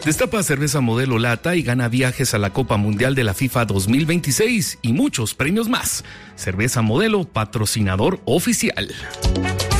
Destapa cerveza modelo lata y gana viajes a la Copa Mundial de la FIFA 2026 y muchos premios más. Cerveza Modelo, patrocinador oficial.